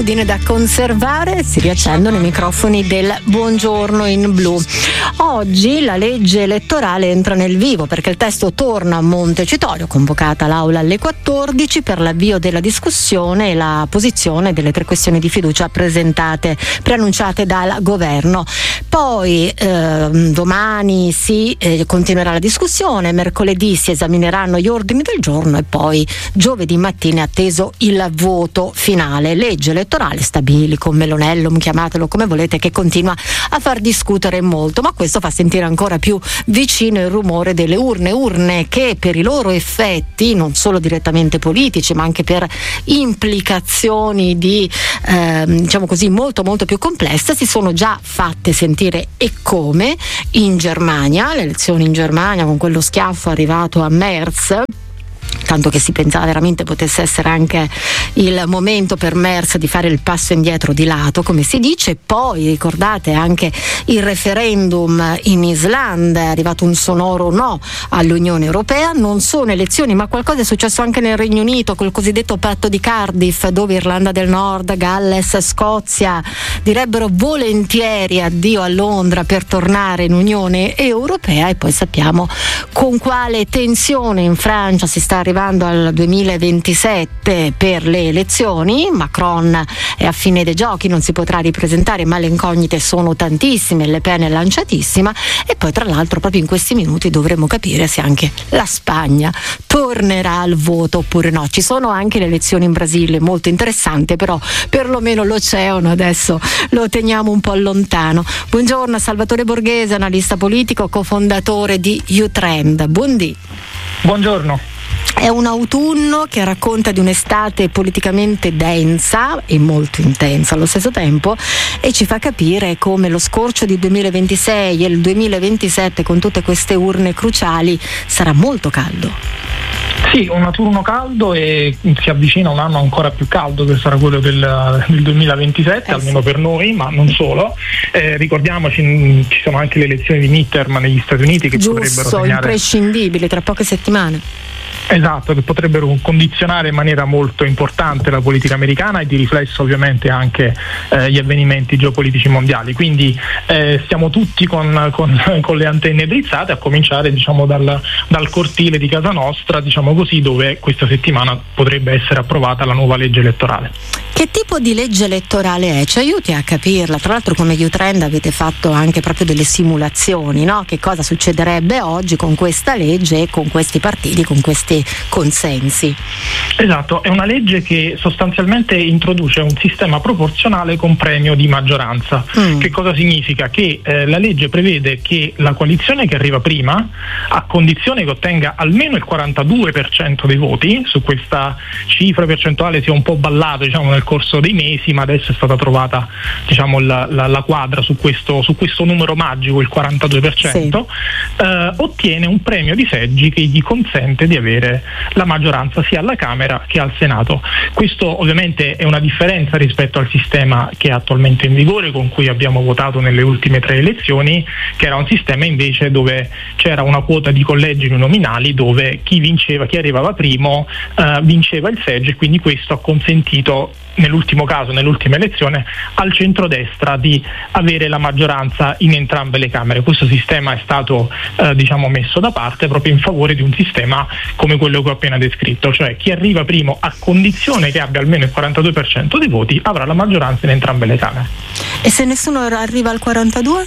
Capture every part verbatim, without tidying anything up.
Da conservare, si riaccendono i microfoni del Buongiorno in Blu. Oggi la legge elettorale entra nel vivo perché il testo torna a Montecitorio, convocata l'Aula alle quattordici per l'avvio della discussione e la posizione delle tre questioni di fiducia presentate, preannunciate dal governo. Poi eh, domani si eh, continuerà la discussione, mercoledì si esamineranno gli ordini del giorno e poi giovedì mattina è atteso il voto finale. Legge elettorale stabili con Melonellum, chiamatelo come volete, che continua a far discutere molto, ma questo fa sentire ancora più vicino il rumore delle urne, urne che per i loro effetti, non solo direttamente politici, ma anche per implicazioni di eh, diciamo così molto molto più complesse, si sono già fatte sentire. E come in Germania, le elezioni in Germania con quello schiaffo arrivato a Merz, tanto che si pensava veramente potesse essere anche il momento per Merz di fare il passo indietro di lato, come si dice. Poi ricordate anche il referendum in Islanda, è arrivato un sonoro no all'Unione Europea. Non sono elezioni, ma qualcosa è successo anche nel Regno Unito col cosiddetto patto di Cardiff, dove Irlanda del Nord, Galles, Scozia direbbero volentieri addio a Londra per tornare in Unione Europea. E poi sappiamo con quale tensione in Francia si sta arrivando al duemilaventisette per le elezioni. Macron è a fine dei giochi, non si potrà ripresentare, ma le incognite sono tantissime, Le Pen è lanciatissima. E poi tra l'altro proprio in questi minuti dovremo capire se anche la Spagna tornerà al voto oppure no. Ci sono anche le elezioni in Brasile, molto interessante, però perlomeno l'oceano adesso lo teniamo un po' lontano. Buongiorno a Salvatore Borghese, analista politico, cofondatore di Utrend. Buondì. Buongiorno. È un autunno che racconta di un'estate politicamente densa e molto intensa allo stesso tempo, e ci fa capire come lo scorcio di duemilaventisei e il duemilaventisette, con tutte queste urne cruciali, sarà molto caldo. Sì, un autunno caldo, e si avvicina un anno ancora più caldo che sarà quello del, del duemilaventisette, eh almeno sì. Per noi, ma non solo. Eh, ricordiamoci, ci sono anche le elezioni di midterm negli Stati Uniti che Giusto, potrebbero segnare... imprescindibili tra poche settimane. Esatto, che potrebbero condizionare in maniera molto importante la politica americana e di riflesso ovviamente anche eh, gli avvenimenti geopolitici mondiali. Quindi eh, stiamo tutti con, con, con le antenne drizzate, a cominciare diciamo dal, dal cortile di casa nostra, diciamo così, dove questa settimana potrebbe essere approvata la nuova legge elettorale. Che tipo di legge elettorale è? Ci aiuti a capirla? Tra l'altro come Utrend avete fatto anche proprio delle simulazioni, no? Che cosa succederebbe oggi con questa legge e con questi partiti, con questi consensi. Esatto, è una legge che sostanzialmente introduce un sistema proporzionale con premio di maggioranza. Mm. Che cosa significa? Che eh, la legge prevede che la coalizione che arriva prima, a condizione che ottenga almeno il quarantadue per cento dei voti, su questa cifra percentuale si è un po' ballato diciamo nel corso dei mesi, ma adesso è stata trovata diciamo la, la, la quadra su questo, su questo numero magico, il quarantadue per cento, sì. eh, ottiene un premio di seggi che gli consente di avere la maggioranza sia alla Camera che al Senato. Questo ovviamente è una differenza rispetto al sistema che è attualmente in vigore, con cui abbiamo votato nelle ultime tre elezioni, che era un sistema invece dove c'era una quota di collegi uninominali dove chi vinceva, chi arrivava primo eh, vinceva il seggio, e quindi questo ha consentito nell'ultimo caso, nell'ultima elezione, al centrodestra di avere la maggioranza in entrambe le Camere. Questo sistema è stato eh, diciamo messo da parte proprio in favore di un sistema come quello che ho appena descritto, cioè chi arriva primo, a condizione che abbia almeno il quarantadue per cento dei voti, avrà la maggioranza in entrambe le Camere. E se nessuno arriva al quarantadue?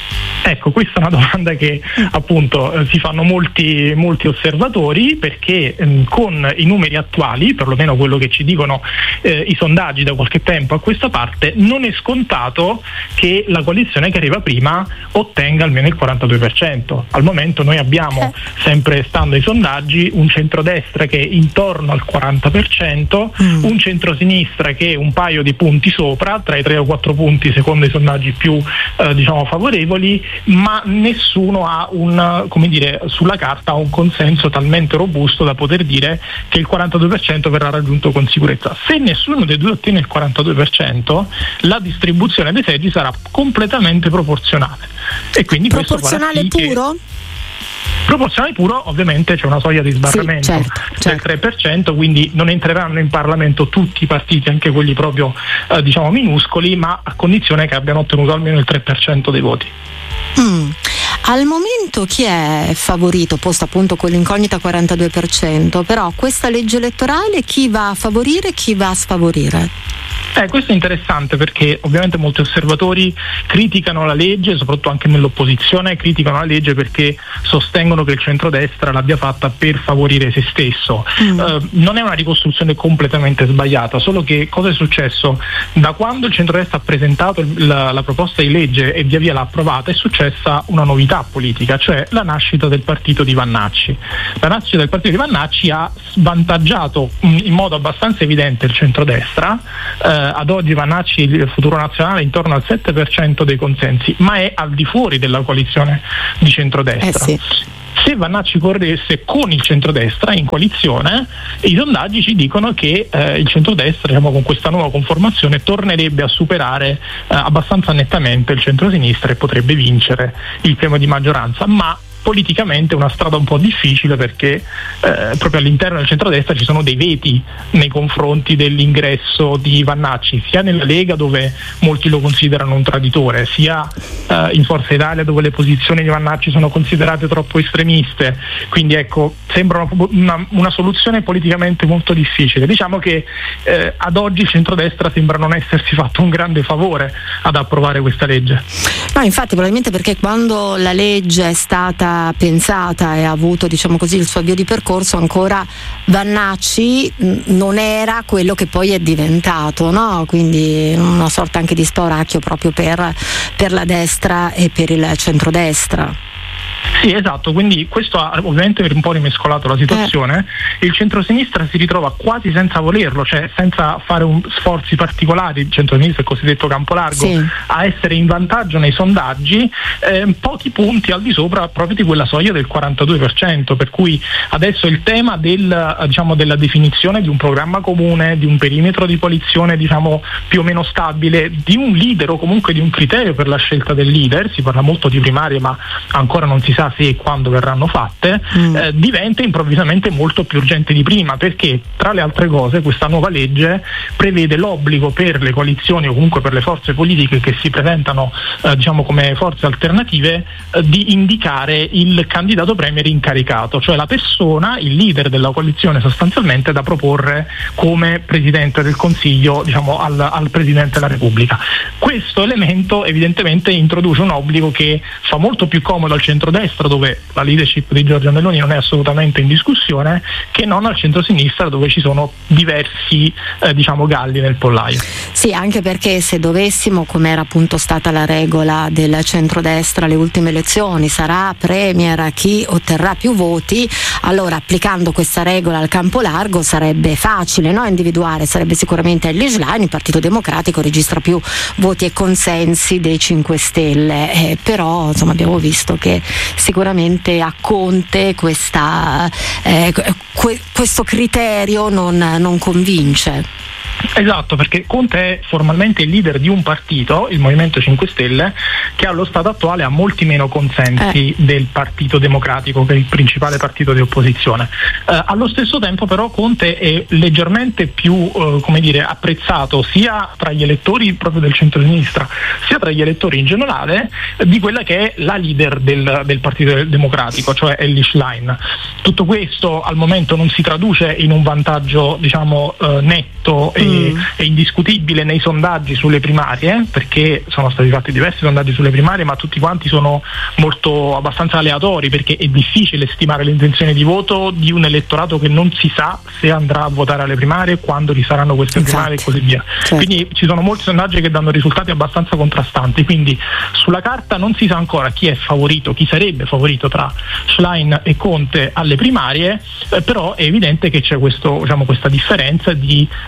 Ecco, questa è una domanda che appunto eh, si fanno molti, molti osservatori, perché ehm, con i numeri attuali, perlomeno quello che ci dicono eh, i sondaggi da qualche tempo a questa parte, non è scontato che la coalizione che arriva prima ottenga almeno il quarantadue per cento. Al momento noi abbiamo, sempre stando ai sondaggi, un centrodestra che è intorno al quaranta per cento, mm. un centrosinistra che è un paio di punti sopra, tra i tre o quattro punti secondo i sondaggi più eh, diciamo favorevoli, ma nessuno ha un, come dire, sulla carta un consenso talmente robusto da poter dire che il quarantadue per cento verrà raggiunto con sicurezza. Se nessuno dei due ottiene il quarantadue per cento, la distribuzione dei seggi sarà completamente proporzionale, e quindi proporzionale questo farà sì puro? che Proporzionale puro, ovviamente c'è una soglia di sbarramento sì, certo, certo. del tre per cento, quindi non entreranno in Parlamento tutti i partiti, anche quelli proprio eh, diciamo minuscoli, ma a condizione che abbiano ottenuto almeno il tre per cento dei voti. Mm. Al momento chi è favorito, posto appunto con l'incognita quarantadue per cento, però questa legge elettorale chi va a favorire e chi va a sfavorire? Eh, questo è interessante perché ovviamente molti osservatori criticano la legge, soprattutto anche nell'opposizione, criticano la legge perché sostengono che il centrodestra l'abbia fatta per favorire se stesso. Mm. Eh, non è una ricostruzione completamente sbagliata, solo che cosa è successo? Da quando il centrodestra ha presentato la, la proposta di legge e via via l'ha approvata, è successa una novità politica, cioè la nascita del partito di Vannacci. La nascita del partito di Vannacci ha svantaggiato in modo abbastanza evidente il centrodestra. Eh, ad oggi Vannacci, il Futuro Nazionale, è intorno al sette per cento dei consensi, ma è al di fuori della coalizione di centrodestra. Eh sì. Se Vannacci corresse con il centrodestra in coalizione, i sondaggi ci dicono che eh, il centrodestra, diciamo, con questa nuova conformazione tornerebbe a superare eh, abbastanza nettamente il centrosinistra e potrebbe vincere il premio di maggioranza, ma politicamente è una strada un po' difficile perché eh, proprio all'interno del centrodestra ci sono dei veti nei confronti dell'ingresso di Vannacci, sia nella Lega, dove molti lo considerano un traditore, sia eh, in Forza Italia, dove le posizioni di Vannacci sono considerate troppo estremiste. Quindi ecco, sembra una, una, una soluzione politicamente molto difficile. Diciamo che eh, ad oggi il centrodestra sembra non essersi fatto un grande favore ad approvare questa legge. No, infatti, probabilmente perché quando la legge è stata pensata e ha avuto, diciamo così, il suo avvio di percorso, ancora Vannacci non era quello che poi è diventato, no? Quindi una sorta anche di spauracchio proprio per, per la destra e per il centrodestra. Sì, esatto, quindi questo ha ovviamente un po' rimescolato la situazione. Eh. Il centrosinistra si ritrova quasi senza volerlo, cioè senza fare un, sforzi particolari, il centrosinistra, il cosiddetto campo largo, sì, a essere in vantaggio nei sondaggi, eh, pochi punti al di sopra proprio di quella soglia del quarantadue per cento, per cui adesso il tema del, diciamo, della definizione di un programma comune, di un perimetro di coalizione, diciamo, più o meno stabile, di un leader o comunque di un criterio per la scelta del leader, si parla molto di primarie ma ancora non si sa se e quando verranno fatte, mm. eh, diventa improvvisamente molto più urgente di prima, perché tra le altre cose questa nuova legge prevede l'obbligo per le coalizioni o comunque per le forze politiche che si presentano eh, diciamo come forze alternative eh, di indicare il candidato premier incaricato, cioè la persona, il leader della coalizione sostanzialmente, da proporre come presidente del Consiglio, diciamo al, al Presidente della Repubblica. Questo elemento evidentemente introduce un obbligo che fa molto più comodo al centrodestra, dove la leadership di Giorgia Meloni non è assolutamente in discussione, che non al centrosinistra, dove ci sono diversi eh, diciamo galli nel pollaio. Sì, anche perché se dovessimo, come era appunto stata la regola del centrodestra alle ultime elezioni, sarà premier chi otterrà più voti, allora applicando questa regola al campo largo sarebbe facile, no? Individuare, sarebbe sicuramente Elly Schlein, il Partito Democratico registra più voti e consensi dei cinque Stelle, eh, però insomma abbiamo visto che sicuramente a Conte questa, eh, que- questo criterio non, non convince. Esatto, perché Conte è formalmente il leader di un partito, il Movimento cinque Stelle, che allo stato attuale ha molti meno consensi eh. del Partito Democratico, che è il principale partito di opposizione. Eh, allo stesso tempo però Conte è leggermente più eh, come dire, apprezzato sia tra gli elettori proprio del centro-sinistra, sia tra gli elettori in generale eh, di quella che è la leader del, del Partito Democratico, cioè Elly Schlein. Tutto questo al momento non si traduce in un vantaggio, diciamo, eh, netto e Mm. è indiscutibile nei sondaggi sulle primarie, perché sono stati fatti diversi sondaggi sulle primarie, ma tutti quanti sono molto abbastanza aleatori, perché è difficile stimare l'intenzione di voto di un elettorato che non si sa se andrà a votare alle primarie, quando ci saranno queste Infatti. primarie e così via. Certo. Quindi ci sono molti sondaggi che danno risultati abbastanza contrastanti, quindi sulla carta non si sa ancora chi è favorito, chi sarebbe favorito tra Schlein e Conte alle primarie, eh, però è evidente che c'è questo, diciamo, questa differenza di uh,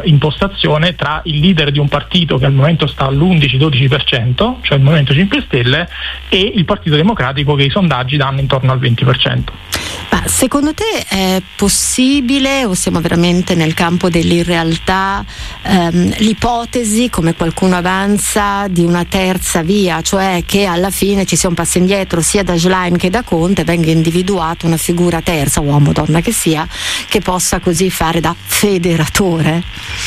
impostazione tra il leader di un partito che al momento sta all'undici dodici per cento, cioè il Movimento cinque Stelle, e il Partito Democratico che i sondaggi danno intorno al venti per cento. Ma secondo te è possibile, o siamo veramente nel campo dell'irrealtà, ehm, l'ipotesi, come qualcuno avanza, di una terza via, cioè che alla fine ci sia un passo indietro sia da Schlein che da Conte, venga individuata una figura terza, uomo o donna che sia, che possa così fare da federatore?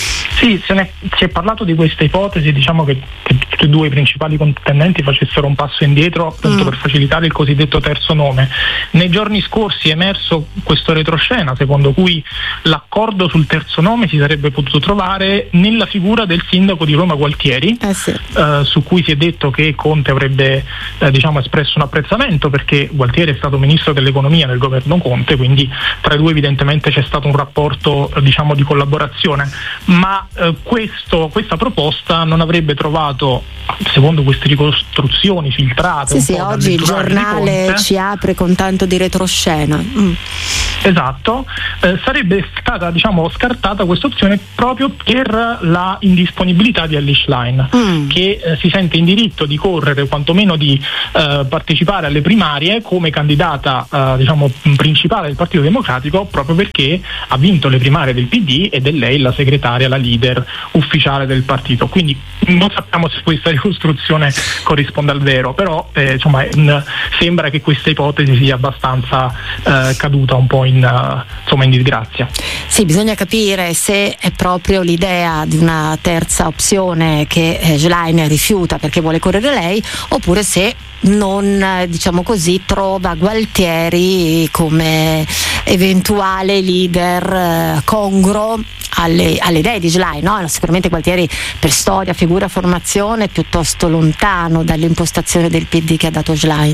Sì, se ne, si è parlato di questa ipotesi, diciamo che, che tutti e due i principali contendenti facessero un passo indietro appunto mm. per facilitare il cosiddetto terzo nome. Nei giorni scorsi è emerso questo retroscena secondo cui l'accordo sul terzo nome si sarebbe potuto trovare nella figura del sindaco di Roma Gualtieri, eh sì. eh, su cui si è detto che Conte avrebbe eh, diciamo espresso un apprezzamento, perché Gualtieri è stato ministro dell'economia nel governo Conte, quindi tra i due evidentemente c'è stato un rapporto eh, diciamo di collaborazione, ma eh, questo, questa proposta non avrebbe trovato, secondo queste ricostruzioni filtrate, sì, un sì, po' oggi il giornale ci apre con tanto di retroscena. Mm. Esatto, eh, sarebbe stata diciamo scartata questa opzione proprio per la indisponibilità di Elly Schlein, mm. che eh, si sente in diritto di correre, quantomeno di eh, partecipare alle primarie come candidata eh, diciamo principale del Partito Democratico, proprio perché ha vinto le primarie del P D ed è lei la segretaria, la leader ufficiale del partito. Quindi non sappiamo se questa ricostruzione corrisponde al vero, però eh, insomma in, sembra che questa ipotesi sia abbastanza eh, caduta un po' in, uh, insomma, in disgrazia. Sì, bisogna capire se è proprio l'idea di una terza opzione che eh, Schlein rifiuta perché vuole correre lei, oppure se non, diciamo così, trova Gualtieri come eventuale leader eh, congruo alle, alle idee di Schlein, no? Sicuramente Gualtieri per storia, figura, formazione è piuttosto lontano dall'impostazione del P D che ha dato Schlein.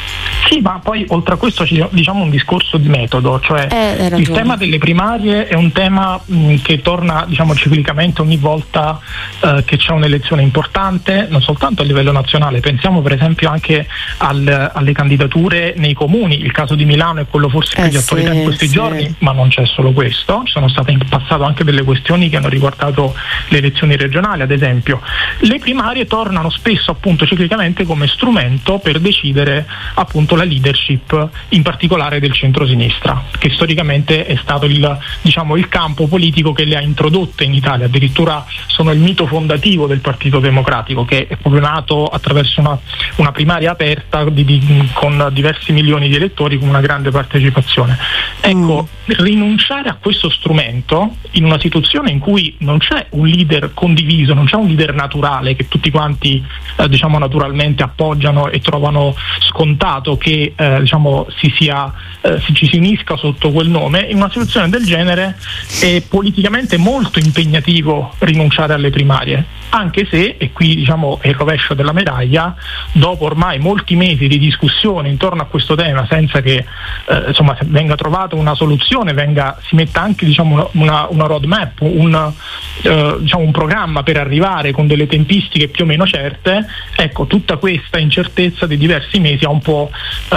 Sì, ma poi oltre a questo c'è diciamo un discorso di metodo, cioè eh, il tema delle primarie è un tema mh, che torna diciamo ciclicamente ogni volta eh, che c'è un'elezione importante, non soltanto a livello nazionale. Pensiamo per esempio anche al, alle candidature nei comuni, il caso di Milano è quello forse più eh, di attualità sì, in questi sì. giorni, ma non c'è solo questo, ci sono state in passato anche delle questioni che hanno riguardato le elezioni regionali, ad esempio. Le primarie tornano spesso appunto ciclicamente come strumento per decidere appunto la leadership, in particolare del centrosinistra, che storicamente è stato il, diciamo, il campo politico che le ha introdotte in Italia. Addirittura sono il mito fondativo del Partito Democratico, che è proprio nato attraverso una, una primaria aperta di, di, con diversi milioni di elettori, con una grande partecipazione. Ecco, mm. rinunciare a questo strumento in una situazione in cui non c'è un leader condiviso, non c'è un leader naturale che tutti quanti eh, diciamo naturalmente appoggiano e trovano scontato che eh, diciamo si sia eh, si ci si unisca sotto quel nome, in una situazione del genere è politicamente molto impegnativo rinunciare alle primarie, anche se, e qui diciamo è il rovescio della medaglia, dopo ormai molti mesi di discussione intorno a questo tema senza che eh, insomma venga trovata una soluzione, venga si metta anche diciamo una, una roadmap, un, eh, diciamo un programma per arrivare con delle tempistiche più o meno certe, ecco, tutta questa incertezza di diversi mesi ha un po' eh,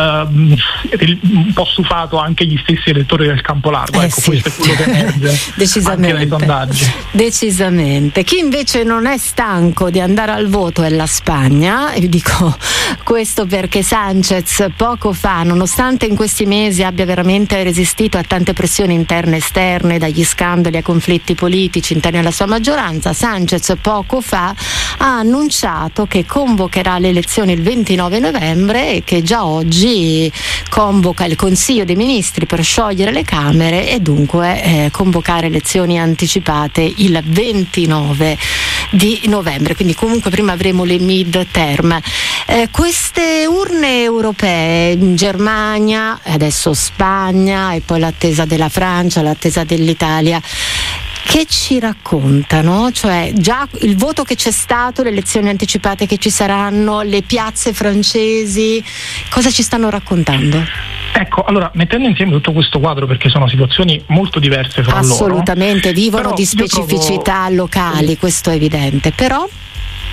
un po' stufato anche gli stessi elettori del campo largo, eh ecco sì. questo è quello che emerge decisamente, anche dai sondaggi. Decisamente. Chi invece non è stanco di andare al voto è la Spagna, e vi dico questo perché Sánchez poco fa, nonostante in questi mesi abbia veramente resistito a tante pressioni interne e esterne, dagli scandali a conflitti politici interni alla sua maggioranza, Sánchez poco fa ha annunciato che convocherà le elezioni il ventinove novembre e che già oggi convoca il Consiglio dei Ministri per sciogliere le Camere e dunque eh, convocare elezioni anticipate il ventinove di novembre, quindi comunque prima avremo le mid term. Eh, queste urne europee in Germania, adesso Spagna e poi l'attesa della Francia, l'attesa dell'Italia, che ci raccontano? Cioè già il voto che c'è stato, le elezioni anticipate che ci saranno, le piazze francesi, cosa ci stanno raccontando? Ecco, allora mettendo insieme tutto questo quadro, perché sono situazioni molto diverse fra loro. Assolutamente, vivono di specificità trovo... locali, questo è evidente, però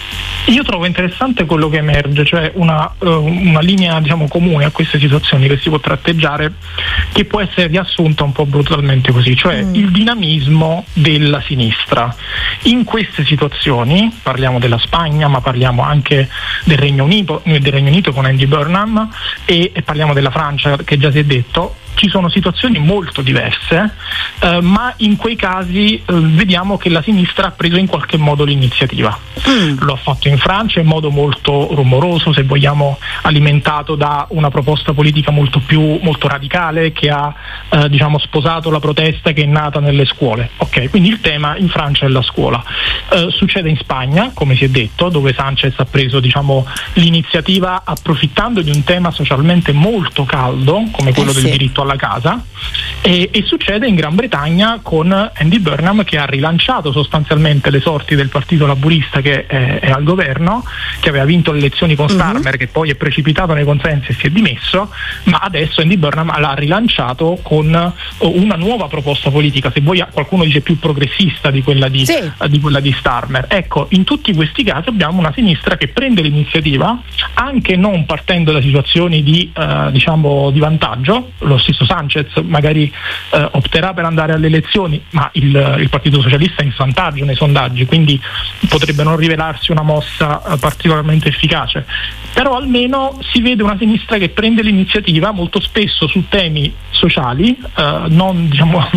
Io trovo interessante quello che emerge, cioè una, uh, una linea diciamo comune a queste situazioni che si può tratteggiare, che può essere riassunta un po' brutalmente così, cioè mm. il dinamismo della sinistra. In queste situazioni, parliamo della Spagna, ma parliamo anche del Regno Unito, del Regno Unito con Andy Burnham e, e parliamo della Francia, che già si è detto. Ci sono situazioni molto diverse, eh, ma in quei casi eh, vediamo che la sinistra ha preso in qualche modo l'iniziativa. Mm. Lo ha fatto in Francia in modo molto rumoroso, se vogliamo, alimentato da una proposta politica molto più molto radicale, che ha eh, diciamo sposato la protesta che è nata nelle scuole. Ok, quindi il tema in Francia è la scuola. Eh, succede in Spagna, come si è detto, dove Sánchez ha preso diciamo l'iniziativa approfittando di un tema socialmente molto caldo, come quello eh sì. del diritto alla casa, e, e succede in Gran Bretagna con Andy Burnham, che ha rilanciato sostanzialmente le sorti del partito laburista che è, è al governo, che aveva vinto le elezioni con Starmer, mm-hmm. che poi è precipitato nei consensi e si è dimesso, ma adesso Andy Burnham l'ha rilanciato con una nuova proposta politica, se vuoi qualcuno dice più progressista di quella di, sì. di quella di Starmer. Ecco, in tutti questi casi abbiamo una sinistra che prende l'iniziativa, anche non partendo da situazioni di eh, diciamo di vantaggio. Lo stesso Sánchez magari eh, opterà per andare alle elezioni, ma il, il Partito Socialista è in svantaggio nei sondaggi, quindi potrebbe non rivelarsi una mossa eh, particolarmente efficace. Però almeno si vede una sinistra che prende l'iniziativa molto spesso su temi sociali, eh, non diciamo